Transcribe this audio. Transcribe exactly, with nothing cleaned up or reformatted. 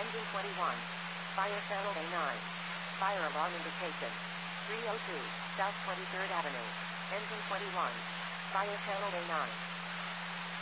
Engine twenty-one. Fire channel A nine. Fire alarm indication. three oh two, South twenty-third Avenue. Engine twenty-one. Fire channel A nine.